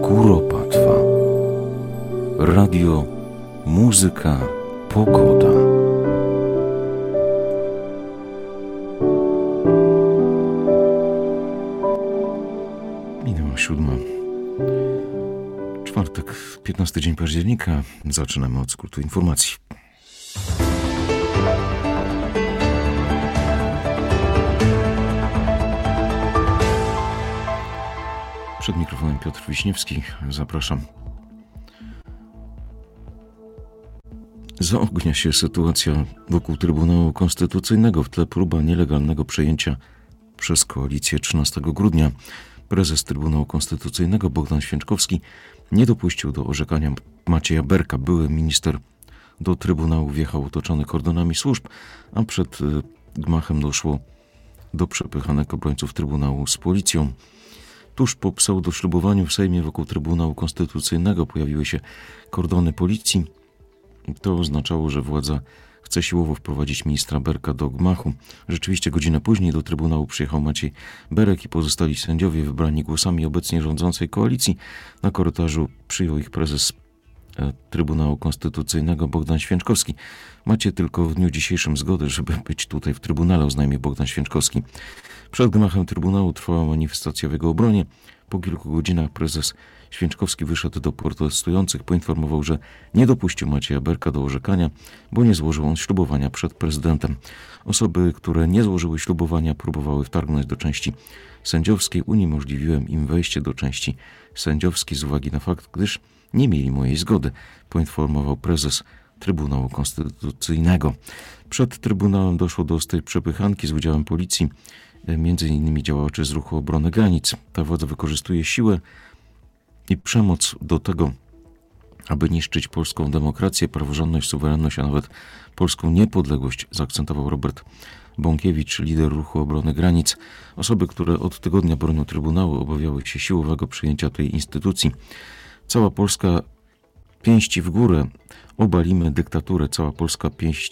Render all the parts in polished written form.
Kuropatwa. Radio, muzyka, pogoda. Minęła 7. Czwartek, 15 dzień października. Zaczynamy od skrótu informacji. Przed mikrofonem Piotr Wiśniewski. Zapraszam. Zaognia się sytuacja wokół Trybunału Konstytucyjnego. W tle próba nielegalnego przejęcia przez koalicję 13 grudnia. Prezes Trybunału Konstytucyjnego Bogdan Święczkowski nie dopuścił do orzekania Macieja Berka. Były minister do Trybunału wjechał otoczony kordonami służb, a przed gmachem doszło do przepychanek obrońców Trybunału z policją. Tuż po pseudoślubowaniu w Sejmie wokół Trybunału Konstytucyjnego pojawiły się kordony policji. To oznaczało, że władza chce siłowo wprowadzić ministra Berka do gmachu. Rzeczywiście godzinę później do Trybunału przyjechał Maciej Berek i pozostali sędziowie wybrani głosami obecnie rządzącej koalicji. Na korytarzu przyjął ich prezes Trybunału Konstytucyjnego Bogdan Święczkowski. Macie tylko w dniu dzisiejszym zgodę, żeby być tutaj w Trybunale, oznajmił Bogdan Święczkowski. Przed gmachem Trybunału trwała manifestacja w jego obronie. Po kilku godzinach prezes Święczkowski wyszedł do protestujących, poinformował, że nie dopuścił Macieja Berka do orzekania, bo nie złożył on ślubowania przed prezydentem. Osoby, które nie złożyły ślubowania, próbowały wtargnąć do części sędziowskiej. Uniemożliwiłem im wejście do części sędziowskiej z uwagi na fakt, gdyż nie mieli mojej zgody, poinformował prezes Trybunału Konstytucyjnego. Przed Trybunałem doszło do ostrej przepychanki z udziałem policji, między innymi działaczy z Ruchu Obrony Granic. Ta władza wykorzystuje siłę i przemoc do tego, aby niszczyć polską demokrację, praworządność, suwerenność, a nawet polską niepodległość, zaakcentował Robert Bąkiewicz, lider Ruchu Obrony Granic. Osoby, które od tygodnia bronią Trybunału, obawiały się siłowego przyjęcia tej instytucji. Cała Polska pięści w górę, obalimy dyktaturę. Cała Polska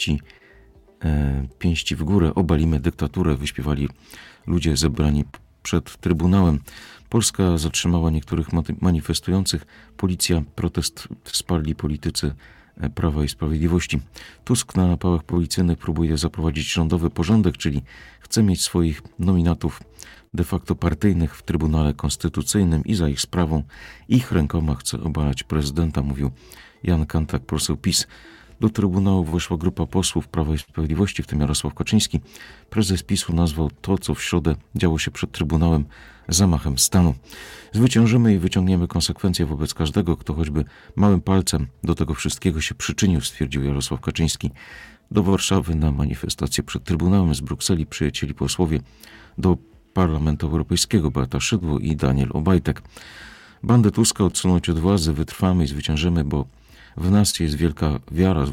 pięści w górę, obalimy dyktaturę, wyśpiewali ludzie zebrani przed Trybunałem. Polska zatrzymała niektórych manifestujących. Policja, protest wsparli politycy Prawa i Sprawiedliwości. Tusk na pałach policyjnych próbuje zaprowadzić rządowy porządek, czyli chce mieć swoich nominatów de facto partyjnych w Trybunale Konstytucyjnym i za ich sprawą, ich rękoma chce obalać prezydenta, mówił Jan Kantak, poseł PiS. Do Trybunału weszła grupa posłów Prawa i Sprawiedliwości, w tym Jarosław Kaczyński. Prezes PiS-u nazwał to, co w środę działo się przed Trybunałem, zamachem stanu. Zwyciężymy i wyciągniemy konsekwencje wobec każdego, kto choćby małym palcem do tego wszystkiego się przyczynił, stwierdził Jarosław Kaczyński. Do Warszawy na manifestację przed Trybunałem z Brukseli przyjęli posłowie do Parlamentu Europejskiego Beata Szydło i Daniel Obajtek. Bandę Tuska odsunąć od władzy, wytrwamy i zwyciężymy, bo w nas jest wielka wiara,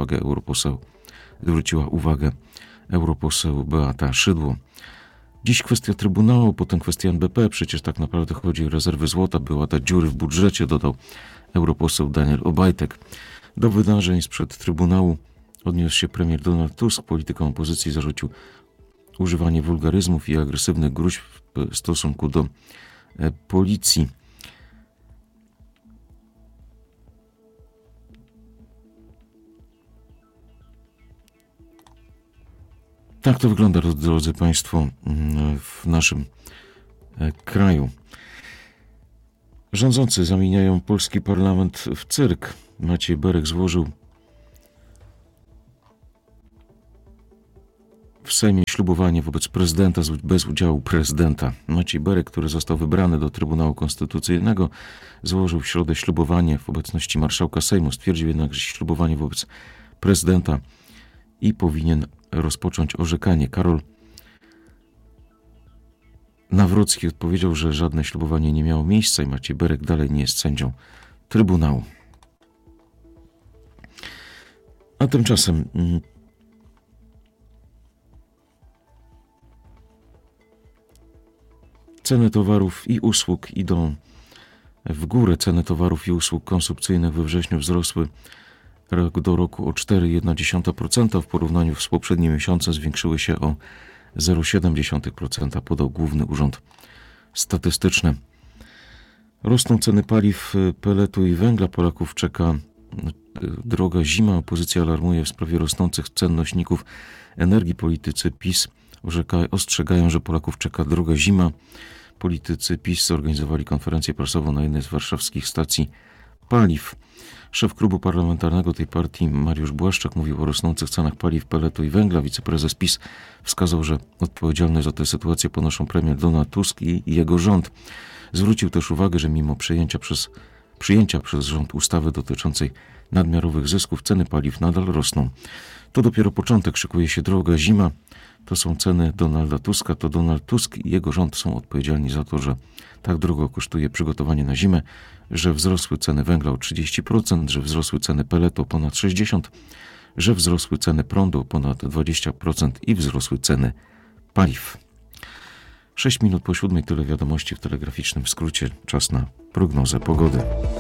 zwróciła uwagę europoseł Beata Szydło. Dziś kwestia Trybunału, potem kwestia NBP, przecież tak naprawdę chodzi o rezerwy złota, by łatać dziury w budżecie, dodał europoseł Daniel Obajtek. Do wydarzeń sprzed Trybunału odniósł się premier Donald Tusk. Politykom opozycji zarzucił używanie wulgaryzmów i agresywnych gróźb w stosunku do policji. Tak to wygląda, drodzy Państwo, w naszym kraju. Rządzący zamieniają polski parlament w cyrk. Maciej Berek złożył w Sejmie ślubowanie wobec prezydenta bez udziału prezydenta. Maciej Berek, który został wybrany do Trybunału Konstytucyjnego, złożył w środę ślubowanie w obecności marszałka Sejmu. Stwierdził jednak, że ślubowanie wobec prezydenta i powinien rozpocząć orzekanie. Karol Nawrocki odpowiedział, że żadne ślubowanie nie miało miejsca i Maciej Berek dalej nie jest sędzią Trybunału. A tymczasem ceny towarów i usług idą w górę. Ceny towarów i usług konsumpcyjnych we wrześniu wzrosły rok do roku o 4,1%. W porównaniu z poprzednim miesiącem zwiększyły się o 0,7%, podał Główny Urząd Statystyczny. Rosną ceny paliw, peletu i węgla. Polaków czeka droga zima. Opozycja alarmuje w sprawie rosnących cen nośników energii. Politycy PiS ostrzegają, że Polaków czeka droga zima. Politycy PiS zorganizowali konferencję prasową na jednej z warszawskich stacji paliw. Szef klubu parlamentarnego tej partii Mariusz Błaszczak mówił o rosnących cenach paliw, peletu i węgla. Wiceprezes PiS wskazał, że odpowiedzialność za tę sytuację ponoszą premier Donald Tusk i jego rząd. Zwrócił też uwagę, że mimo przyjęcia przez rząd ustawy dotyczącej nadmiarowych zysków, ceny paliw nadal rosną. To dopiero początek, szykuje się droga zima. To są ceny Donalda Tuska. To Donald Tusk i jego rząd są odpowiedzialni za to, że tak drogo kosztuje przygotowanie na zimę, że wzrosły ceny węgla o 30%, że wzrosły ceny peletu o ponad 60%, że wzrosły ceny prądu o ponad 20% i wzrosły ceny paliw. 6 minut po 7, tyle wiadomości w telegraficznym skrócie. Czas na prognozę pogody.